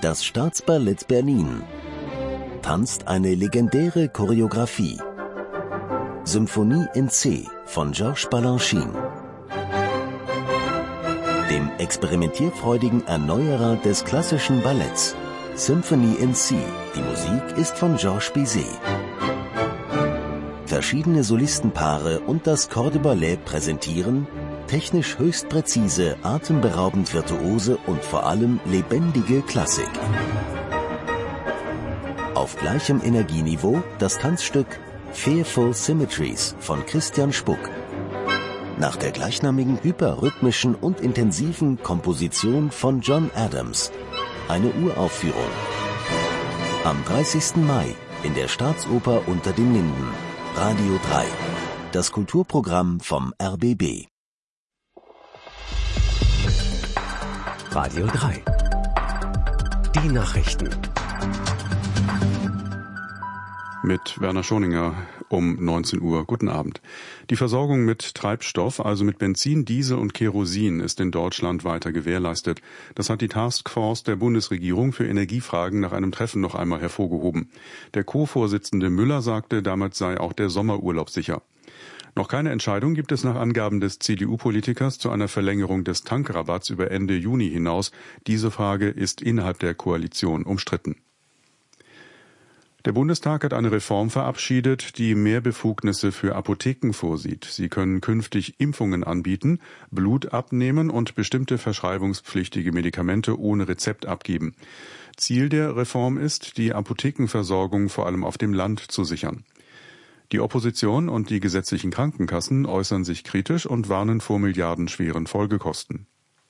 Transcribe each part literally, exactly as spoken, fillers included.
Das Staatsballett Berlin tanzt eine legendäre Choreografie. Symphonie in C von Georges Balanchine. Dem experimentierfreudigen Erneuerer des klassischen Balletts. Symphony in C. Die Musik ist von Georges Bizet. Verschiedene Solistenpaare und das Corps de Ballet präsentieren technisch höchst präzise, atemberaubend virtuose und vor allem lebendige Klassik. Auf gleichem Energieniveau das Tanzstück Fearful Symmetries von Christian Spuck. Nach der gleichnamigen hyperrhythmischen und intensiven Komposition von John Adams. Eine Uraufführung. Am dreißigsten Mai in der Staatsoper unter den Linden. Radio drei. Das Kulturprogramm vom R B B. Radio drei. Die Nachrichten. Mit Werner Schoninger um neunzehn Uhr. Guten Abend. Die Versorgung mit Treibstoff, also mit Benzin, Diesel und Kerosin, ist in Deutschland weiter gewährleistet. Das hat die Taskforce der Bundesregierung für Energiefragen nach einem Treffen noch einmal hervorgehoben. Der Co-Vorsitzende Müller sagte, damit sei auch der Sommerurlaub sicher. Noch keine Entscheidung gibt es nach Angaben des C D U-Politikers zu einer Verlängerung des Tankrabatts über Ende Juni hinaus. Diese Frage ist innerhalb der Koalition umstritten. Der Bundestag hat eine Reform verabschiedet, die mehr Befugnisse für Apotheken vorsieht. Sie können künftig Impfungen anbieten, Blut abnehmen und bestimmte verschreibungspflichtige Medikamente ohne Rezept abgeben. Ziel der Reform ist, die Apothekenversorgung vor allem auf dem Land zu sichern. Die Opposition und die gesetzlichen Krankenkassen äußern sich kritisch und warnen vor milliardenschweren Folgekosten.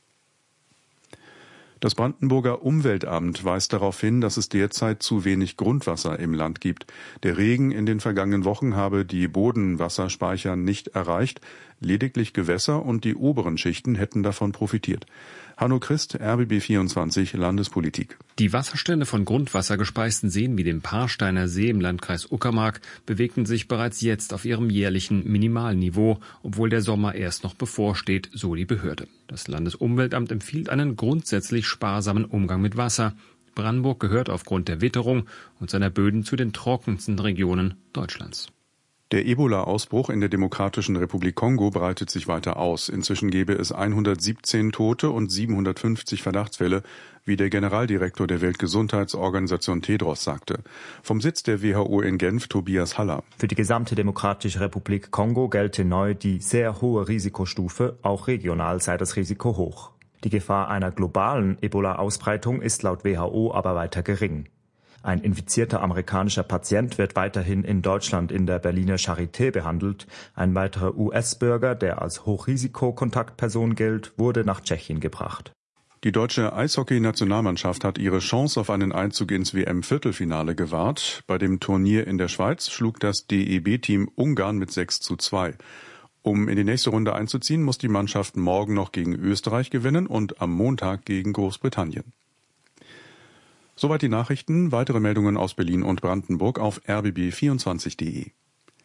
Das Brandenburger Umweltamt weist darauf hin, dass es derzeit zu wenig Grundwasser im Land gibt. Der Regen in den vergangenen Wochen habe die Bodenwasserspeicher nicht erreicht. Lediglich Gewässer und die oberen Schichten hätten davon profitiert. Hanno Christ, R B B vierundzwanzig, Landespolitik. Die Wasserstände von grundwassergespeisten Seen wie dem Paarsteiner See im Landkreis Uckermark bewegten sich bereits jetzt auf ihrem jährlichen Minimalniveau, obwohl der Sommer erst noch bevorsteht, so die Behörde. Das Landesumweltamt empfiehlt einen grundsätzlich sparsamen Umgang mit Wasser. Brandenburg gehört aufgrund der Witterung und seiner Böden zu den trockensten Regionen Deutschlands. Der Ebola-Ausbruch in der Demokratischen Republik Kongo breitet sich weiter aus. Inzwischen gebe es hundertsiebzehn Tote und siebenhundertfünfzig Verdachtsfälle, wie der Generaldirektor der Weltgesundheitsorganisation Tedros sagte. Vom Sitz der W H O in Genf, Tobias Haller. Für die gesamte Demokratische Republik Kongo gelte neu die sehr hohe Risikostufe, auch regional sei das Risiko hoch. Die Gefahr einer globalen Ebola-Ausbreitung ist laut W H O aber weiter gering. Ein infizierter amerikanischer Patient wird weiterhin in Deutschland in der Berliner Charité behandelt. Ein weiterer U S-Bürger, der als Hochrisikokontaktperson gilt, wurde nach Tschechien gebracht. Die deutsche Eishockey-Nationalmannschaft hat ihre Chance auf einen Einzug ins W M-Viertelfinale gewahrt. Bei dem Turnier in der Schweiz schlug das D E B-Team Ungarn mit sechs zu zwei. Um in die nächste Runde einzuziehen, muss die Mannschaft morgen noch gegen Österreich gewinnen und am Montag gegen Großbritannien. Soweit die Nachrichten. Weitere Meldungen aus Berlin und Brandenburg auf r b b vierundzwanzig punkt de.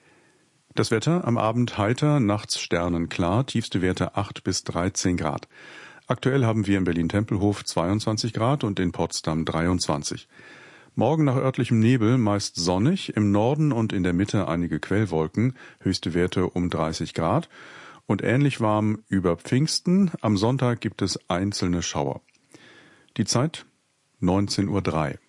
Das Wetter am Abend heiter, nachts sternenklar, tiefste Werte acht bis dreizehn Grad. Aktuell haben wir in Berlin-Tempelhof zweiundzwanzig Grad und in Potsdam dreiundzwanzig. Morgen nach örtlichem Nebel meist sonnig, im Norden und in der Mitte einige Quellwolken, höchste Werte um dreißig Grad und ähnlich warm über Pfingsten. Am Sonntag gibt es einzelne Schauer. Die Zeit neunzehn Uhr drei.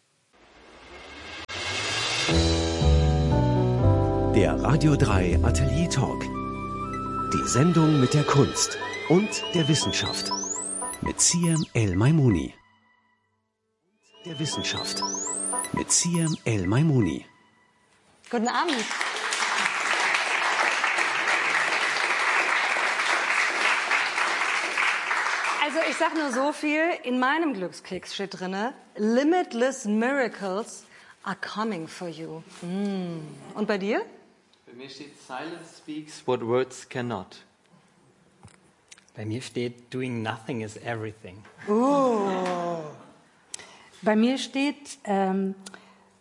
Der Radio drei Atelier Talk. Die Sendung mit der Kunst und der Wissenschaft. Mit Siem El-Maimouni. Der Wissenschaft. Mit Siem El-Maimouni. Guten Abend. Also ich sag nur so viel, in meinem Glückskeks steht drinne, limitless miracles are coming for you. Mm. Und bei dir? Bei mir steht, silence speaks what words cannot. Bei mir steht, doing nothing is everything. Oh. Bei mir steht, ähm,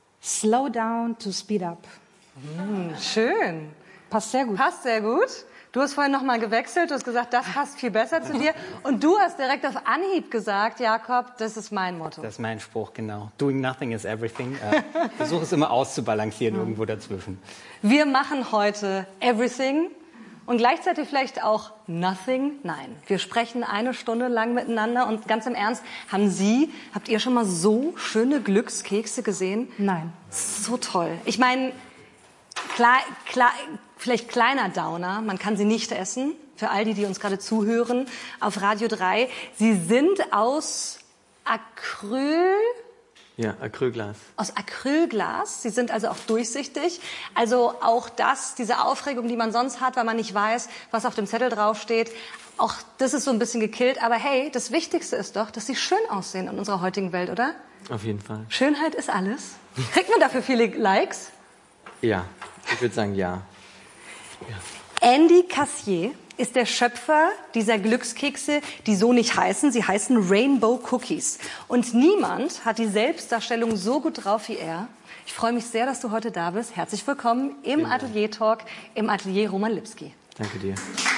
slow down to speed up. Mm, schön. Passt sehr gut. Passt sehr gut. Du hast vorhin nochmal gewechselt, du hast gesagt, das passt viel besser zu dir. Und du hast direkt auf Anhieb gesagt, Jakob, das ist mein Motto. Das ist mein Spruch, genau. Doing nothing is everything. Äh, versuche es immer auszubalancieren, irgendwo dazwischen. Wir machen heute everything und gleichzeitig vielleicht auch nothing. Nein, wir sprechen eine Stunde lang miteinander und ganz im Ernst, haben Sie, habt ihr schon mal so schöne Glückskekse gesehen? Nein. So toll. Ich meine, klar, klar, vielleicht kleiner Downer, man kann sie nicht essen, für all die, die uns gerade zuhören, auf Radio drei. Sie sind aus Acryl... Ja, Acrylglas. Aus Acrylglas. Sie sind also auch durchsichtig. Also auch das, diese Aufregung, die man sonst hat, weil man nicht weiß, was auf dem Zettel draufsteht, auch das ist so ein bisschen gekillt. Aber hey, das Wichtigste ist doch, dass sie schön aussehen in unserer heutigen Welt, oder? Auf jeden Fall. Schönheit ist alles. Kriegt man dafür viele Likes? Ja, ich würde sagen ja. ja. Andy Cassier ist der Schöpfer dieser Glückskekse, die so nicht heißen. Sie heißen Rainbow Cookies. Und niemand hat die Selbstdarstellung so gut drauf wie er. Ich freue mich sehr, dass du heute da bist. Herzlich willkommen im Atelier Talk, im Atelier Roman Lipski. Danke dir.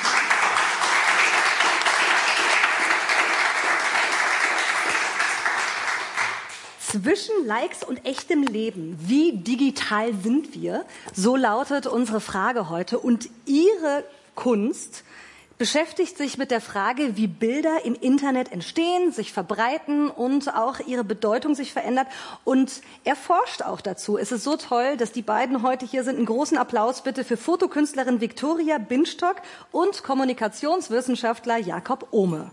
Zwischen Likes und echtem Leben, wie digital sind wir? So lautet unsere Frage heute. Und Ihre Kunst beschäftigt sich mit der Frage, wie Bilder im Internet entstehen, sich verbreiten und auch ihre Bedeutung sich verändert. Und er forscht auch dazu. Es ist so toll, dass die beiden heute hier sind. Einen großen Applaus bitte für Fotokünstlerin Viktoria Binstock und Kommunikationswissenschaftler Jakob Ohme.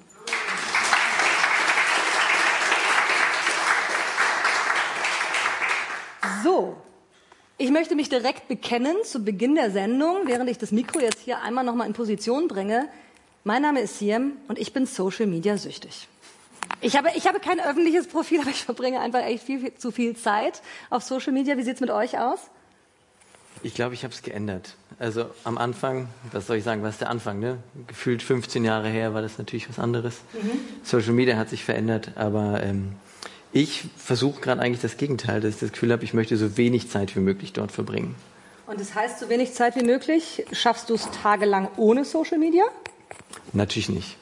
So, ich möchte mich direkt bekennen zu Beginn der Sendung, während ich das Mikro jetzt hier einmal noch mal in Position bringe. Mein Name ist Siem und ich bin Social Media süchtig. Ich habe, ich habe kein öffentliches Profil, aber ich verbringe einfach echt viel, viel zu viel Zeit auf Social Media. Wie sieht's mit euch aus? Ich glaube, ich habe es geändert. Also am Anfang, was soll ich sagen, was ist der Anfang, ne? Gefühlt fünfzehn Jahre her war das natürlich was anderes. Mhm. Social Media hat sich verändert, aber ähm, ich versuche gerade eigentlich das Gegenteil, dass ich das Gefühl habe, ich möchte so wenig Zeit wie möglich dort verbringen. Und das heißt, so wenig Zeit wie möglich, schaffst du es tagelang ohne Social Media? Natürlich nicht.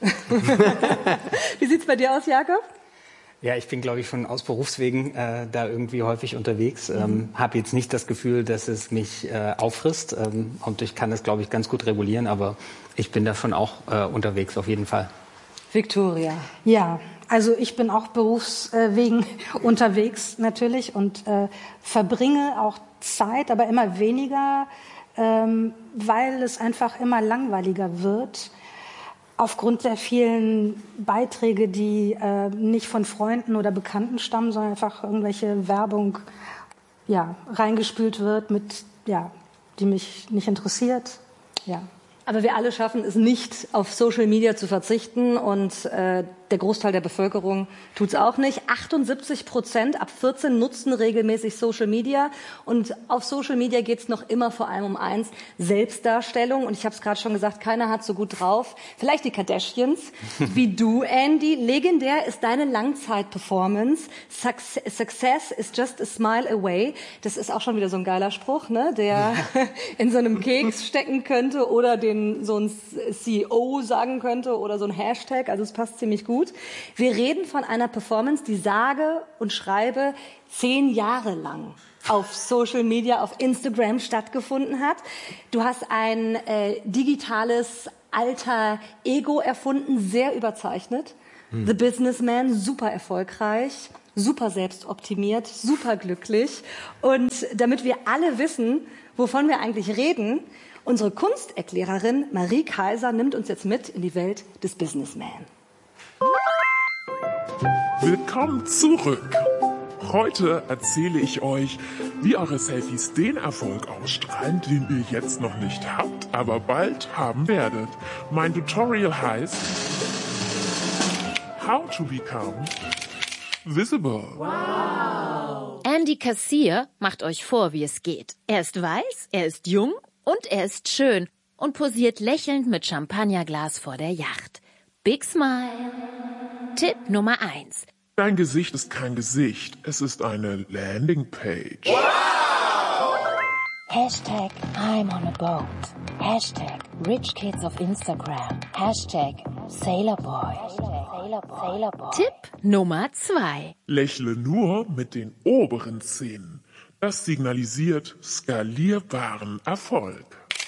Wie sieht's bei dir aus, Jakob? Ja, ich bin, glaube ich, schon aus Berufswegen äh, da irgendwie häufig unterwegs. Mhm. Ähm, habe jetzt nicht das Gefühl, dass es mich äh, auffrisst. Ähm, und ich kann das, glaube ich, ganz gut regulieren. Aber ich bin da schon auch äh, unterwegs, auf jeden Fall. Viktoria. Ja, also ich bin auch berufswegen unterwegs natürlich und äh, verbringe auch Zeit, aber immer weniger, ähm, weil es einfach immer langweiliger wird. Aufgrund der vielen Beiträge, die äh, nicht von Freunden oder Bekannten stammen, sondern einfach irgendwelche Werbung ja, reingespült wird, mit, ja, die mich nicht interessiert. Ja. Aber wir alle schaffen es nicht, auf Social Media zu verzichten und äh, der Großteil der Bevölkerung tut es auch nicht. achtundsiebzig Prozent ab vierzehn nutzen regelmäßig Social Media und auf Social Media geht es noch immer vor allem um eins, Selbstdarstellung. Und ich habe es gerade schon gesagt, keiner hat so gut drauf. Vielleicht die Kardashians, wie du, Andy. Legendär ist deine Langzeit-Performance. Success, Success is just a smile away. Das ist auch schon wieder so ein geiler Spruch, ne? Der in so einem Keks stecken könnte oder den so ein C E O sagen könnte oder so ein Hashtag. Also es passt ziemlich gut. Wir reden von einer Performance, die sage und schreibe zehn Jahre lang auf Social Media, auf Instagram stattgefunden hat. Du hast ein äh, digitales alter Ego erfunden, sehr überzeichnet. Hm. The Businessman, super erfolgreich, super selbstoptimiert, super glücklich. Und damit wir alle wissen, wovon wir eigentlich reden, unsere Kunsterklärerin Marie Kaiser nimmt uns jetzt mit in die Welt des Businessman. Willkommen zurück. Heute erzähle ich euch, wie eure Selfies den Erfolg ausstrahlen, den ihr jetzt noch nicht habt, aber bald haben werdet. Mein Tutorial heißt How to Become Visible. Wow. Andy Cassier macht euch vor, wie es geht. Er ist weiß, er ist jung und er ist schön und posiert lächelnd mit Champagnerglas vor der Yacht. Big Smile. Tipp Nummer eins. Dein Gesicht ist kein Gesicht, es ist eine Landingpage. Wow! Hashtag I'm on a boat. Hashtag Rich Kids of Instagram. Hashtag Sailorboy. Sailorboy. Tipp Nummer zwei. Lächle nur mit den oberen Zähnen. Das signalisiert skalierbaren Erfolg.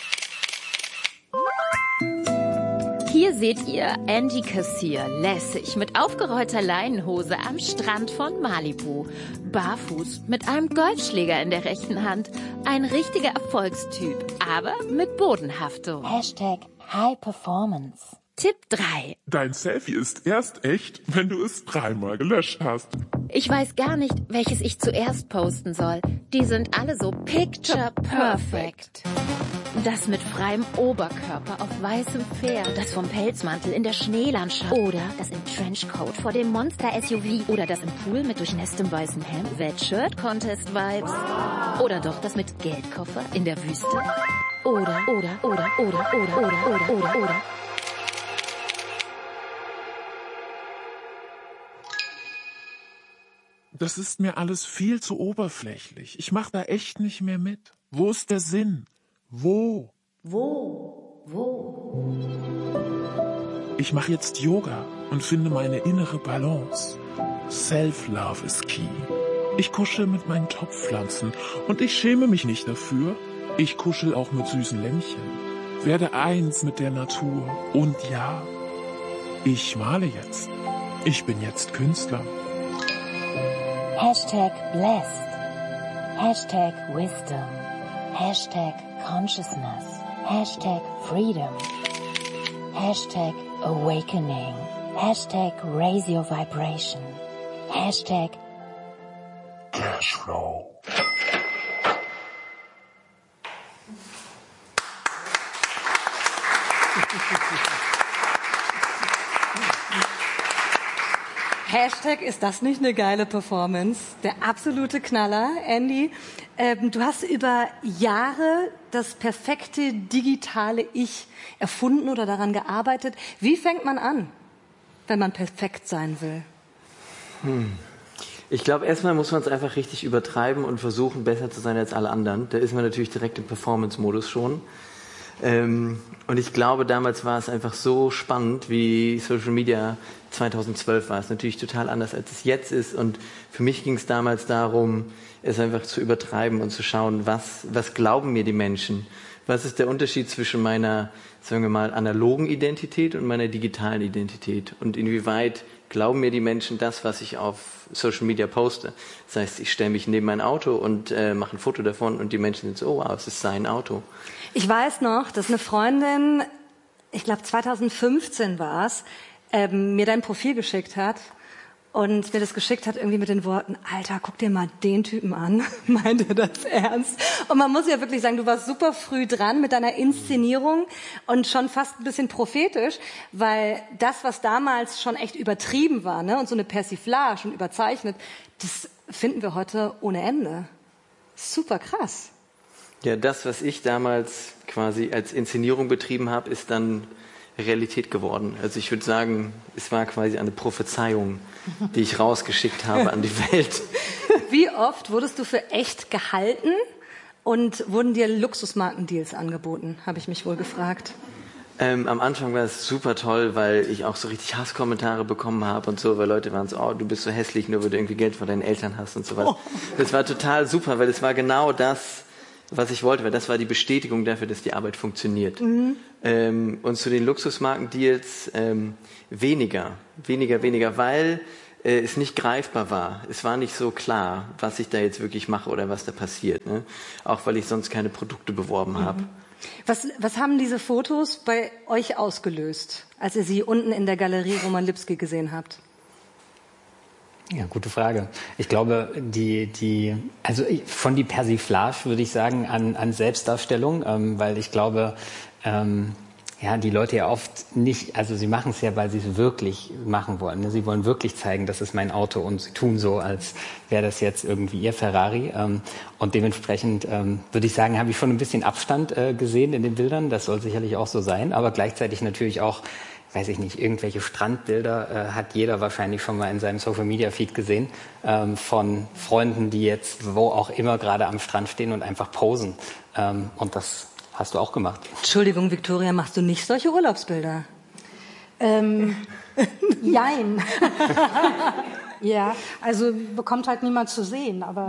Hier seht ihr Andy Kassier lässig mit aufgerollter Leinenhose am Strand von Malibu. Barfuß mit einem Golfschläger in der rechten Hand. Ein richtiger Erfolgstyp, aber mit Bodenhaftung. Hashtag High Performance. Tipp drei. Dein Selfie ist erst echt, wenn du es dreimal gelöscht hast. Ich weiß gar nicht, welches ich zuerst posten soll. Die sind alle so picture perfect. Das mit freiem Oberkörper auf weißem Pferd. Das vom Pelzmantel in der Schneelandschaft. Oder das im Trenchcoat vor dem Monster-S U V. Oder das im Pool mit durchnässtem weißem Hemd. Wet-Shirt-Contest-Vibes. Oder doch das mit Geldkoffer in der Wüste. Oder, oder, oder, oder, oder, oder, oder, oder, oder. Das ist mir alles viel zu oberflächlich. Ich mache da echt nicht mehr mit. Wo ist der Sinn? Wo? Wo? Wo? Ich mache jetzt Yoga und finde meine innere Balance. Self-Love is key. Ich kuschel mit meinen Topfpflanzen und ich schäme mich nicht dafür. Ich kuschel auch mit süßen Lämmchen. Werde eins mit der Natur. Und ja, ich male jetzt. Ich bin jetzt Künstler. Hashtag blessed. Hashtag wisdom. Hashtag consciousness. Hashtag freedom. Hashtag awakening. Hashtag raise your vibration. Hashtag Cashflow. Hashtag, ist das nicht eine geile Performance? Der absolute Knaller, Andy. Ähm, du hast über Jahre das perfekte digitale Ich erfunden oder daran gearbeitet. Wie fängt man an, wenn man perfekt sein will? Hm. Ich glaube, erstmal muss man es einfach richtig übertreiben und versuchen, besser zu sein als alle anderen. Da ist man natürlich direkt im Performance-Modus schon. Ähm, und ich glaube, damals war es einfach so spannend, wie Social Media zweitausendzwölf war. Es natürlich total anders, als es jetzt ist. Und für mich ging es damals darum, es einfach zu übertreiben und zu schauen, was, was glauben mir die Menschen? Was ist der Unterschied zwischen meiner, sagen wir mal, analogen Identität und meiner digitalen Identität? Und inwieweit glauben mir die Menschen das, was ich auf Social Media poste? Das heißt, ich stelle mich neben mein Auto und äh, mache ein Foto davon und die Menschen sind so, oh wow, es ist sein Auto. Ich weiß noch, dass eine Freundin, ich glaube zweitausendfünfzehn war es, ähm, mir dein Profil geschickt hat und mir das geschickt hat irgendwie mit den Worten, Alter, guck dir mal den Typen an. Meint er das ernst? Und man muss ja wirklich sagen, du warst super früh dran mit deiner Inszenierung und schon fast ein bisschen prophetisch, weil das, was damals schon echt übertrieben war, ne, und so eine Persiflage und überzeichnet, das finden wir heute ohne Ende. Super krass. Ja, das, was ich damals quasi als Inszenierung betrieben habe, ist dann Realität geworden. Also ich würde sagen, es war quasi eine Prophezeiung, die ich rausgeschickt habe an die Welt. Wie oft wurdest du für echt gehalten und wurden dir Luxusmarkendeals angeboten, habe ich mich wohl gefragt. Ähm, am Anfang war es super toll, weil ich auch so richtig Hasskommentare bekommen habe und so, weil Leute waren so, oh, du bist so hässlich, nur weil du irgendwie Geld von deinen Eltern hast und so was. Oh. Das war total super, weil es war genau das, was ich wollte, weil das war die Bestätigung dafür, dass die Arbeit funktioniert. Mhm. Ähm, und zu den Luxusmarkendeals ähm, weniger, weniger, weniger, weil äh, es nicht greifbar war. Es war nicht so klar, was ich da jetzt wirklich mache oder was da passiert. Ne? Auch weil ich sonst keine Produkte beworben mhm. habe. Was, was haben diese Fotos bei euch ausgelöst, als ihr sie unten in der Galerie Roman Lipski gesehen habt? Ja, gute Frage. Ich glaube, die, die, also von die Persiflage würde ich sagen an, an Selbstdarstellung, ähm, weil ich glaube, ähm, ja, die Leute ja oft nicht, also sie machen es ja, weil sie es wirklich machen wollen. Ne? Sie wollen wirklich zeigen, das ist mein Auto und sie tun so, als wäre das jetzt irgendwie ihr Ferrari. Ähm, und dementsprechend ähm, würde ich sagen, habe ich schon ein bisschen Abstand äh, gesehen in den Bildern. Das soll sicherlich auch so sein, aber gleichzeitig natürlich auch, weiß ich nicht, irgendwelche Strandbilder äh, hat jeder wahrscheinlich schon mal in seinem Social-Media-Feed gesehen, ähm, von Freunden, die jetzt wo auch immer gerade am Strand stehen und einfach posen. Ähm, und das hast du auch gemacht. Entschuldigung, Viktoria, machst du nicht solche Urlaubsbilder? Ähm, jein. Ja, also bekommt halt niemand zu sehen, aber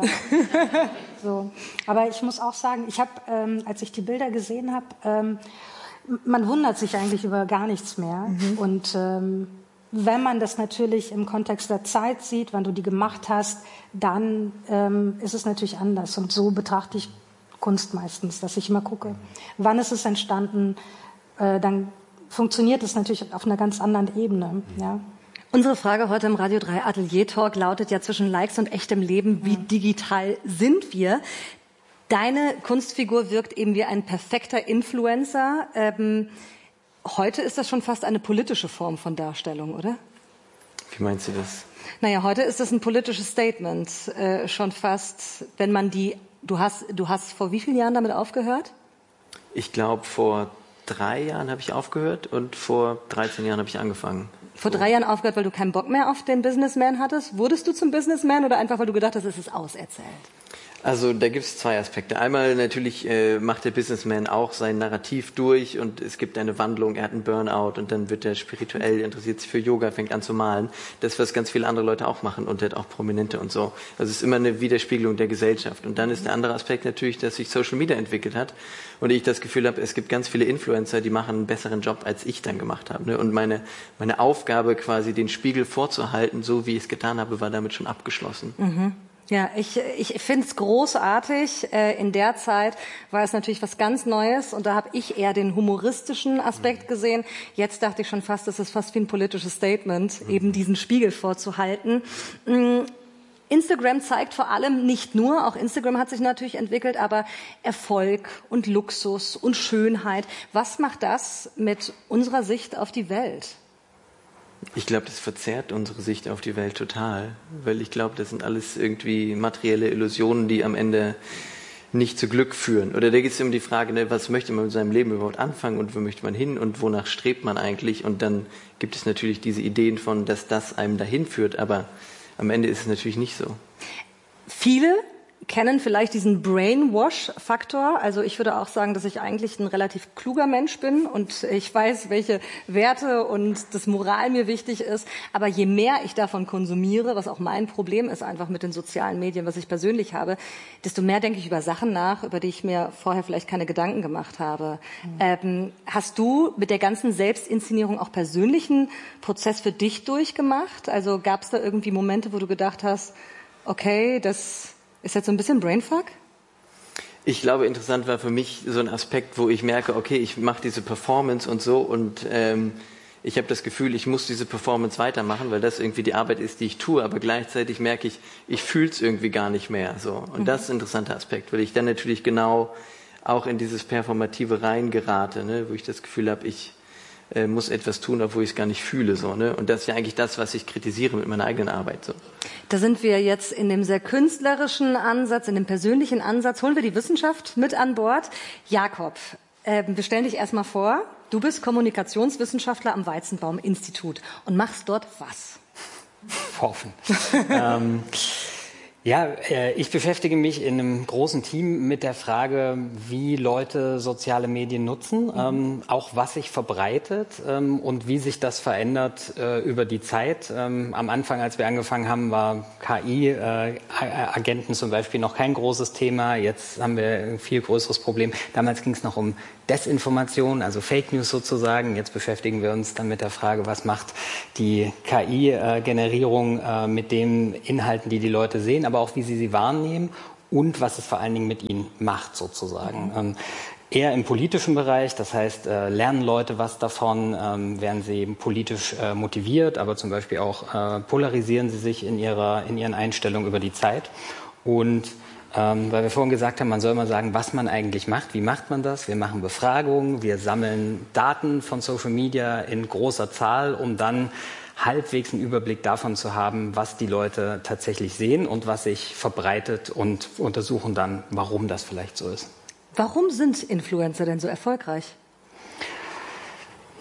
so. Aber ich muss auch sagen, ich habe, ähm, als ich die Bilder gesehen habe, ähm, man wundert sich eigentlich über gar nichts mehr. Mhm. Und ähm, wenn man das natürlich im Kontext der Zeit sieht, wann du die gemacht hast, dann ähm, ist es natürlich anders. Und so betrachte ich Kunst meistens, dass ich immer gucke, wann ist es entstanden, äh, dann funktioniert es natürlich auf einer ganz anderen Ebene, ja. Unsere Frage heute im Radio drei Atelier Talk lautet ja: Zwischen Likes und echtem Leben, wie digital sind wir? Deine Kunstfigur wirkt eben wie ein perfekter Influencer. Ähm, heute ist das schon fast eine politische Form von Darstellung, oder? Wie meinst du das? Naja, heute ist das ein politisches Statement, äh, schon fast, wenn man die, du hast, du hast vor wie vielen Jahren damit aufgehört? Ich glaube, vor drei Jahren habe ich aufgehört und vor dreizehn Jahren habe ich angefangen. Vor drei Jahren aufgehört, weil du keinen Bock mehr auf den Businessman hattest? Wurdest du zum Businessman oder einfach, weil du gedacht hast, es ist auserzählt? Also da gibt es zwei Aspekte. Einmal natürlich äh, macht der Businessman auch sein Narrativ durch und es gibt eine Wandlung, er hat einen Burnout und dann wird er spirituell, interessiert sich für Yoga, fängt an zu malen. Das, was ganz viele andere Leute auch machen und hat auch Prominente und so. Also es ist immer eine Widerspiegelung der Gesellschaft. Und dann ist der andere Aspekt natürlich, dass sich Social Media entwickelt hat und ich das Gefühl habe, es gibt ganz viele Influencer, die machen einen besseren Job, als ich dann gemacht habe. Ne? Und meine, meine Aufgabe quasi, den Spiegel vorzuhalten, so wie ich es getan habe, war damit schon abgeschlossen. Mhm. Ja, ich, ich finde es großartig. Äh, in der Zeit war es natürlich was ganz Neues und da habe ich eher den humoristischen Aspekt gesehen. Jetzt dachte ich schon fast, es ist fast wie ein politisches Statement, eben diesen Spiegel vorzuhalten. Instagram zeigt vor allem nicht nur, auch Instagram hat sich natürlich entwickelt, aber Erfolg und Luxus und Schönheit. Was macht das mit unserer Sicht auf die Welt? Ich glaube, das verzerrt unsere Sicht auf die Welt total, weil ich glaube, das sind alles irgendwie materielle Illusionen, die am Ende nicht zu Glück führen. Oder da geht es um die Frage, ne, was möchte man mit seinem Leben überhaupt anfangen und wo möchte man hin und wonach strebt man eigentlich? Und dann gibt es natürlich diese Ideen von, dass das einem dahin führt, aber am Ende ist es natürlich nicht so. Viele kennen vielleicht diesen Brainwash-Faktor. Also ich würde auch sagen, dass ich eigentlich ein relativ kluger Mensch bin und ich weiß, welche Werte und das Moral mir wichtig ist. Aber je mehr ich davon konsumiere, was auch mein Problem ist einfach mit den sozialen Medien, was ich persönlich habe, desto mehr denke ich über Sachen nach, über die ich mir vorher vielleicht keine Gedanken gemacht habe. Mhm. Ähm, hast du mit der ganzen Selbstinszenierung auch persönlichen Prozess für dich durchgemacht? Also gab es da irgendwie Momente, wo du gedacht hast, okay, das ist jetzt so ein bisschen Brainfuck? Ich glaube, interessant war für mich so ein Aspekt, wo ich merke, okay, ich mache diese Performance und so und ähm, ich habe das Gefühl, ich muss diese Performance weitermachen, weil das irgendwie die Arbeit ist, die ich tue, aber gleichzeitig merke ich, ich fühle es irgendwie gar nicht mehr. So. Und mhm. das ist ein interessanter Aspekt, weil ich dann natürlich genau auch in dieses Performative reingerate, ne, wo ich das Gefühl habe, ich äh, muss etwas tun, obwohl ich es gar nicht fühle. So, ne? Und das ist ja eigentlich das, was ich kritisiere mit meiner eigenen Arbeit. So. Da sind wir jetzt in dem sehr künstlerischen Ansatz, in dem persönlichen Ansatz. Holen wir die Wissenschaft mit an Bord. Jakob, äh, wir stellen dich erstmal vor. Du bist Kommunikationswissenschaftler am Weizenbaum-Institut und machst dort was? Forschen. ähm, ja, äh, ich beschäftige mich in einem großen Team mit der Frage, wie Leute soziale Medien nutzen, mhm. ähm, auch was sich verbreitet ähm, und wie sich das verändert äh, über die Zeit. Ähm, am Anfang, als wir angefangen haben, war K I-Agenten äh, zum Beispiel noch kein großes Thema. Jetzt haben wir ein viel größeres Problem. Damals ging es noch um Desinformation, also Fake News sozusagen. Jetzt beschäftigen wir uns dann mit der Frage, was macht die K I-Generierung äh, mit den Inhalten, die die Leute sehen, aber auch wie sie sie wahrnehmen und was es vor allen Dingen mit ihnen macht sozusagen. Mhm. Ähm, eher im politischen Bereich, das heißt, äh, lernen Leute was davon, ähm, werden sie politisch äh, motiviert, aber zum Beispiel auch äh, polarisieren sie sich in ihrer, in ihren Einstellungen über die Zeit. Und Ähm, weil wir vorhin gesagt haben, man soll mal sagen, was man eigentlich macht. Wie macht man das? Wir machen Befragungen, wir sammeln Daten von Social Media in großer Zahl, um dann halbwegs einen Überblick davon zu haben, was die Leute tatsächlich sehen und was sich verbreitet und untersuchen dann, warum das vielleicht so ist. Warum sind Influencer denn so erfolgreich?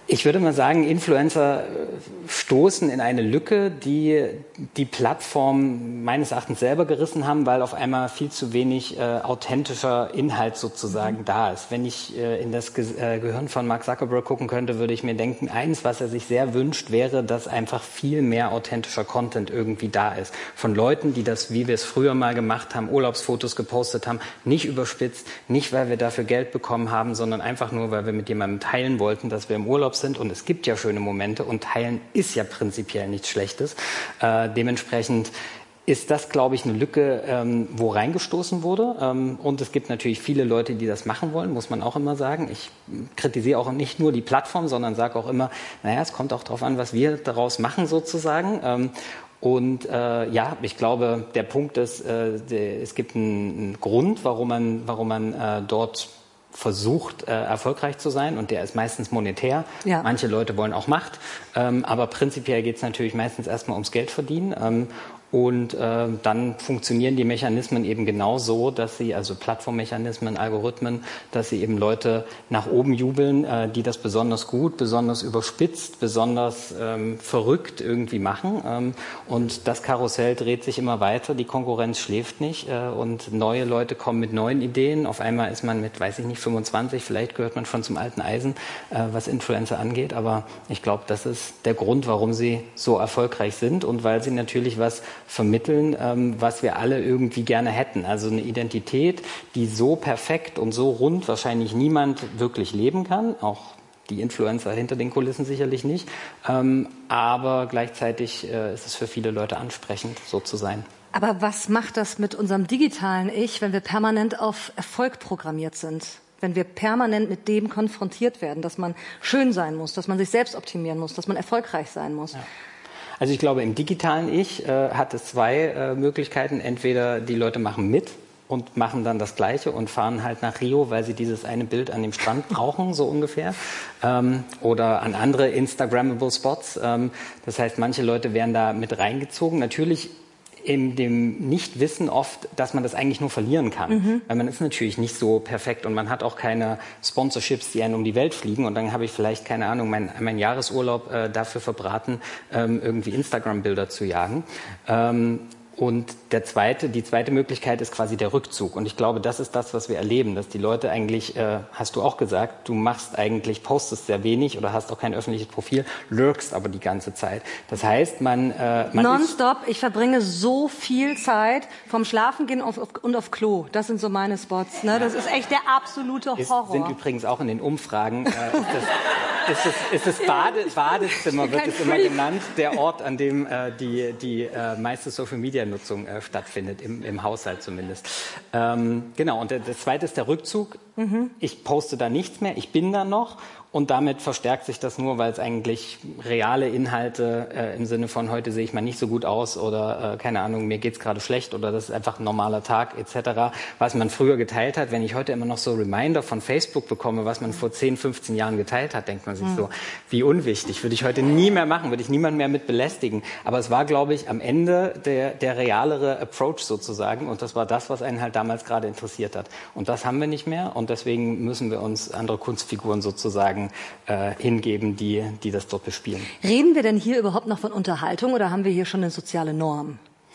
Ich würde mal sagen, Influencer stoßen in eine Lücke, die die Plattform meines Erachtens selber gerissen haben, weil auf einmal viel zu wenig äh, authentischer Inhalt sozusagen mhm. da ist. Wenn ich äh, in das Ge- äh, Gehirn von Mark Zuckerberg gucken könnte, würde ich mir denken, eins, was er sich sehr wünscht, wäre, dass einfach viel mehr authentischer Content irgendwie da ist. Von Leuten, die das, wie wir es früher mal gemacht haben, Urlaubsfotos gepostet haben, nicht überspitzt, nicht weil wir dafür Geld bekommen haben, sondern einfach nur, weil wir mit jemandem teilen wollten, dass wir im Urlaub sind, und es gibt ja schöne Momente und teilen ist ja prinzipiell nichts Schlechtes. Äh, dementsprechend ist das, glaube ich, eine Lücke, ähm, wo reingestoßen wurde. Ähm, und es gibt natürlich viele Leute, die das machen wollen, muss man auch immer sagen. Ich kritisiere auch nicht nur die Plattform, sondern sage auch immer, naja, es kommt auch darauf an, was wir daraus machen sozusagen. Ähm, Und äh, ja, ich glaube, der Punkt ist, äh, der, es gibt einen, einen Grund, warum man, warum man äh, dort versucht, äh, erfolgreich zu sein, und der ist meistens monetär. Ja. Manche Leute wollen auch Macht, ähm, aber prinzipiell geht es natürlich meistens erstmal ums Geld verdienen. Ähm, Und äh, dann funktionieren die Mechanismen eben genau so, dass sie, also Plattformmechanismen, Algorithmen, dass sie eben Leute nach oben jubeln, äh, die das besonders gut, besonders überspitzt, besonders ähm, verrückt irgendwie machen. Ähm, und das Karussell dreht sich immer weiter, die Konkurrenz schläft nicht äh, und neue Leute kommen mit neuen Ideen. Auf einmal ist man mit, weiß ich nicht, fünfundzwanzig, vielleicht gehört man schon zum alten Eisen, äh, was Influencer angeht. Aber ich glaube, das ist der Grund, warum sie so erfolgreich sind, und weil sie natürlich was vermitteln, ähm, was wir alle irgendwie gerne hätten. Also eine Identität, die so perfekt und so rund wahrscheinlich niemand wirklich leben kann, auch die Influencer hinter den Kulissen sicherlich nicht, ähm, aber gleichzeitig äh, ist es für viele Leute ansprechend, so zu sein. Aber was macht das mit unserem digitalen Ich, wenn wir permanent auf Erfolg programmiert sind? Wenn wir permanent mit dem konfrontiert werden, dass man schön sein muss, dass man sich selbst optimieren muss, dass man erfolgreich sein muss? Ja. Also ich glaube, im digitalen Ich äh, hat es zwei äh, Möglichkeiten. Entweder die Leute machen mit und machen dann das Gleiche und fahren halt nach Rio, weil sie dieses eine Bild an dem Strand brauchen, so ungefähr. Ähm, oder an andere Instagrammable Spots. Ähm, das heißt, manche Leute werden da mit reingezogen. Natürlich in dem Nichtwissen oft, dass man das eigentlich nur verlieren kann. Mhm. Weil man ist natürlich nicht so perfekt und man hat auch keine Sponsorships, die einen um die Welt fliegen, und dann habe ich vielleicht, keine Ahnung, mein, mein Jahresurlaub äh, dafür verbraten, ähm, irgendwie Instagram-Bilder zu jagen. Ähm, Und der zweite, die zweite Möglichkeit ist quasi der Rückzug. Und ich glaube, das ist das, was wir erleben, dass die Leute eigentlich, äh, hast du auch gesagt, du machst eigentlich, postest sehr wenig oder hast auch kein öffentliches Profil, lurkst aber die ganze Zeit. Das heißt, man... Äh, man Nonstop, ich verbringe so viel Zeit vom Schlafengehen auf, auf, und auf Klo. Das sind so meine Spots. Ne? Das ist echt der absolute Horror. Es sind übrigens auch in den Umfragen, äh, ist das, ist das, ist das Bade, Badezimmer, wird es immer genannt, der Ort, an dem äh, die, die äh, meiste Social-Media-Nutzung äh, stattfindet, im, im Haushalt zumindest. Ähm, genau, und der, das zweite ist der Rückzug. Mhm. Ich poste da nichts mehr, ich bin da noch. Und damit verstärkt sich das nur, weil es eigentlich reale Inhalte äh, im Sinne von, heute sehe ich mal nicht so gut aus oder, äh, keine Ahnung, mir geht's gerade schlecht oder das ist einfach ein normaler Tag et cetera, was man früher geteilt hat. Wenn ich heute immer noch so Reminder von Facebook bekomme, was man vor zehn, fünfzehn Jahren geteilt hat, denkt man sich mhm. so, wie unwichtig, würde ich heute nie mehr machen, würde ich niemanden mehr mit belästigen. Aber es war, glaube ich, am Ende der, der realere Approach sozusagen, und das war das, was einen halt damals gerade interessiert hat. Und das haben wir nicht mehr, und deswegen müssen wir uns andere Kunstfiguren sozusagen Äh, hingeben, die, die das dort bespielen. Reden wir denn hier überhaupt noch von Unterhaltung oder haben wir hier schon eine soziale Norm?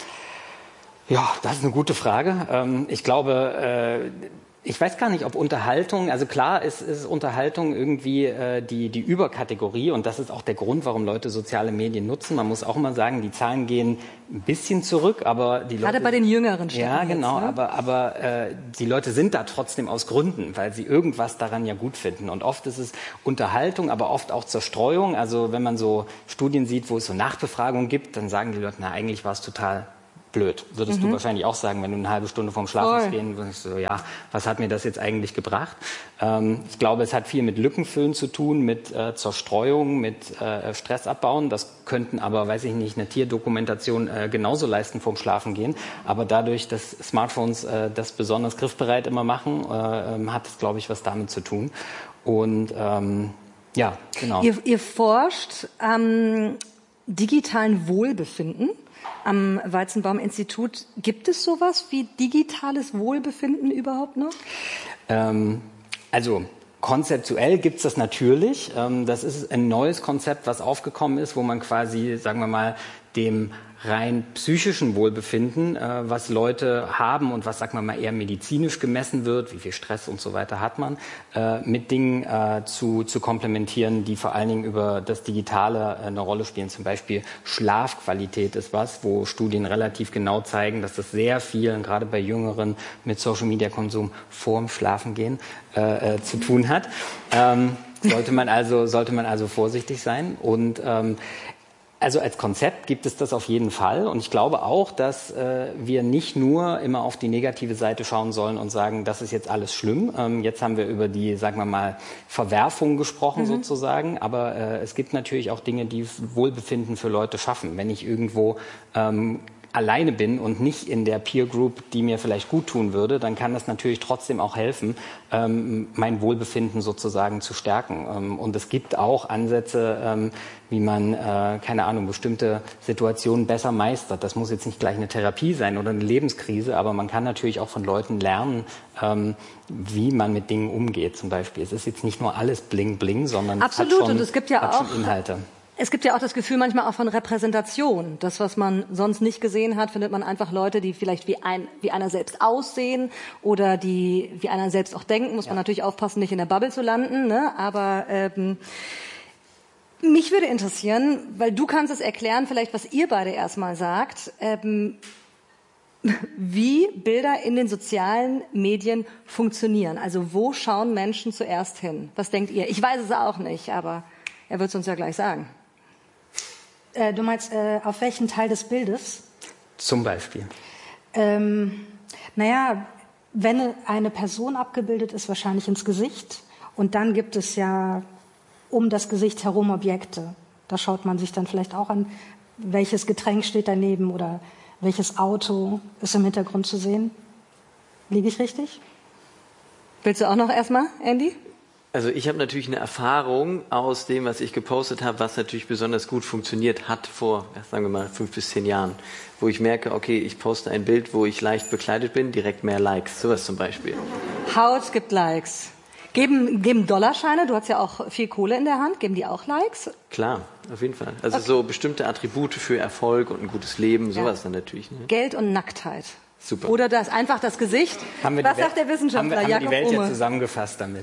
Ja, das ist eine gute Frage. Ähm, ich glaube, äh, ich weiß gar nicht, ob Unterhaltung, also klar ist, ist Unterhaltung irgendwie äh, die, die Überkategorie, und das ist auch der Grund, warum Leute soziale Medien nutzen. Man muss auch mal sagen, die Zahlen gehen ein bisschen zurück, aber die Leute... Gerade bei den Jüngeren. Ja, genau, jetzt, ne? aber, aber äh, die Leute sind da trotzdem aus Gründen, weil sie irgendwas daran ja gut finden. Und oft ist es Unterhaltung, aber oft auch Zerstreuung. Also wenn man so Studien sieht, wo es so Nachbefragungen gibt, dann sagen die Leute, na, eigentlich war es total blöd. Würdest mhm. du wahrscheinlich auch sagen, wenn du eine halbe Stunde vorm Schlafen gehen würdest, so, ja, was hat mir das jetzt eigentlich gebracht? Ähm, ich glaube, es hat viel mit Lückenfüllen zu tun, mit äh, Zerstreuung, mit äh, Stress abbauen. Das könnten aber, weiß ich nicht, eine Tierdokumentation äh, genauso leisten vorm Schlafen gehen. Aber dadurch, dass Smartphones äh, das besonders griffbereit immer machen, äh, hat es, glaube ich, was damit zu tun. Und ähm, ja, genau. Ihr, ihr forscht am digitalen Wohlbefinden. Am Weizenbaum-Institut. Gibt es sowas wie digitales Wohlbefinden überhaupt noch? Ähm, also konzeptuell gibt's das natürlich. Ähm, das ist ein neues Konzept, was aufgekommen ist, wo man quasi, sagen wir mal, dem rein psychischen Wohlbefinden, äh, was Leute haben und was, sagen wir mal, eher medizinisch gemessen wird, wie viel Stress und so weiter hat man, äh, mit Dingen äh, zu, zu komplementieren, die vor allen Dingen über das Digitale äh, eine Rolle spielen. Zum Beispiel Schlafqualität ist was, wo Studien relativ genau zeigen, dass das sehr viel, gerade bei Jüngeren mit Social-Media-Konsum vorm Schlafengehen äh, äh, zu tun hat. Ähm, sollte man also, sollte man also vorsichtig sein. Und ähm, also als Konzept gibt es das auf jeden Fall. Und ich glaube auch, dass äh, wir nicht nur immer auf die negative Seite schauen sollen und sagen, das ist jetzt alles schlimm. Ähm, jetzt haben wir über die, sagen wir mal, Verwerfung gesprochen mhm. sozusagen. Aber äh, es gibt natürlich auch Dinge, die Wohlbefinden für Leute schaffen. Wenn ich irgendwo ähm, alleine bin und nicht in der Peer Group, die mir vielleicht gut tun würde, dann kann das natürlich trotzdem auch helfen, ähm, mein Wohlbefinden sozusagen zu stärken. Ähm, und es gibt auch Ansätze, ähm, wie man, äh, keine Ahnung, bestimmte Situationen besser meistert. Das muss jetzt nicht gleich eine Therapie sein oder eine Lebenskrise, aber man kann natürlich auch von Leuten lernen, ähm, wie man mit Dingen umgeht zum Beispiel. Es ist jetzt nicht nur alles bling bling, sondern Absolut. es hat schon, und es gibt ja hat auch schon Inhalte. Es gibt ja auch das Gefühl manchmal auch von Repräsentation. Das, was man sonst nicht gesehen hat, findet man einfach Leute, die vielleicht wie ein, wie einer selbst aussehen oder die wie einer selbst auch denken. Muss ja. man natürlich aufpassen, nicht in der Bubble zu landen. Ne? Aber ähm, mich würde interessieren, weil du kannst es erklären, vielleicht was ihr beide erstmal sagt, ähm, wie Bilder in den sozialen Medien funktionieren. Also wo schauen Menschen zuerst hin? Was denkt ihr? Ich weiß es auch nicht, aber er wird es uns ja gleich sagen. Du meinst, äh, auf welchen Teil des Bildes? Zum Beispiel. Ähm, naja, wenn eine Person abgebildet ist, wahrscheinlich ins Gesicht. Und dann gibt es ja um das Gesicht herum Objekte. Da schaut man sich dann vielleicht auch an, welches Getränk steht daneben oder welches Auto ist im Hintergrund zu sehen. Liege ich richtig? Willst du auch noch erstmal, Andy? Also ich habe natürlich eine Erfahrung aus dem, was ich gepostet habe, was natürlich besonders gut funktioniert hat vor, sagen wir mal, fünf bis zehn Jahren, wo ich merke, okay, ich poste ein Bild, wo ich leicht bekleidet bin, direkt mehr Likes, sowas zum Beispiel. Haut gibt Likes. Geben, geben Dollarscheine, du hast ja auch viel Kohle in der Hand, geben die auch Likes? Klar, auf jeden Fall. Also okay. so bestimmte Attribute für Erfolg und ein gutes Leben, sowas ja. dann natürlich. Ne? Geld und Nacktheit. Super. Oder das einfach das Gesicht. Haben wir Was die sagt der Wissenschaftler? Haben wir, haben wir die Welt Jakob jetzt zusammengefasst damit.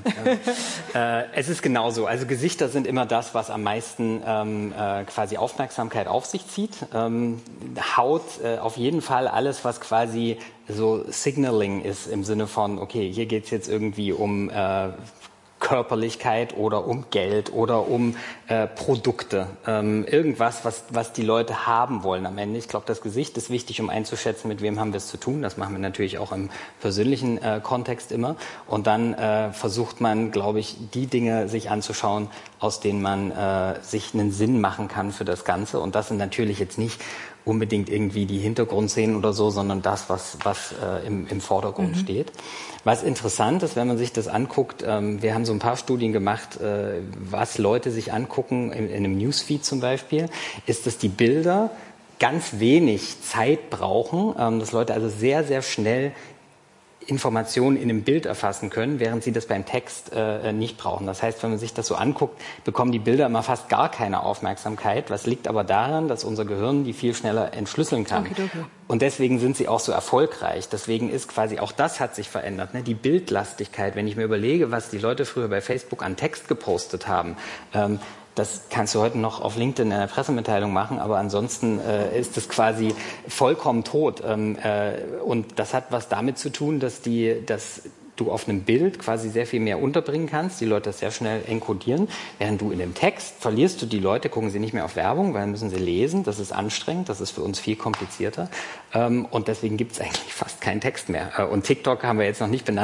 ja. äh, es ist genauso. Also Gesichter sind immer das, was am meisten ähm, äh, quasi Aufmerksamkeit auf sich zieht. Ähm, Haut äh, auf jeden Fall alles, was quasi so Signaling ist im Sinne von, okay, hier geht's jetzt irgendwie um äh, Körperlichkeit oder um Geld oder um äh, Produkte. Ähm, irgendwas, was, was die Leute haben wollen am Ende. Ich glaube, das Gesicht ist wichtig, um einzuschätzen, mit wem haben wir es zu tun. Das machen wir natürlich auch im persönlichen äh, Kontext immer. Und dann äh, versucht man, glaube ich, die Dinge sich anzuschauen, aus denen man äh, sich einen Sinn machen kann für das Ganze. Und das sind natürlich jetzt nicht unbedingt irgendwie die Hintergrundszenen oder so, sondern das, was, was äh, im, im Vordergrund mhm. steht. Was interessant ist, wenn man sich das anguckt, ähm, wir haben so ein paar Studien gemacht, äh, was Leute sich angucken, in, in einem Newsfeed zum Beispiel, ist, dass die Bilder ganz wenig Zeit brauchen, ähm, dass Leute also sehr, sehr schnell Informationen in einem Bild erfassen können, während sie das beim Text äh, nicht brauchen. Das heißt, wenn man sich das so anguckt, bekommen die Bilder immer fast gar keine Aufmerksamkeit. Was liegt aber daran, dass unser Gehirn die viel schneller entschlüsseln kann. Okay, okay. Und deswegen sind sie auch so erfolgreich. Deswegen ist quasi, auch das hat sich verändert, ne? Die Bildlastigkeit. Wenn ich mir überlege, was die Leute früher bei Facebook an Text gepostet haben, ähm, das kannst du heute noch auf LinkedIn in einer Pressemitteilung machen, aber ansonsten äh, ist es quasi vollkommen tot. Ähm, äh, und das hat was damit zu tun, dass die, dass du auf einem Bild quasi sehr viel mehr unterbringen kannst, die Leute das sehr schnell enkodieren, während du in dem Text verlierst du die Leute, gucken sie nicht mehr auf Werbung, weil dann müssen sie lesen, das ist anstrengend, das ist für uns viel komplizierter ähm, und deswegen gibt es eigentlich fast keinen Text mehr. Äh, und TikTok haben wir jetzt noch nicht benannt.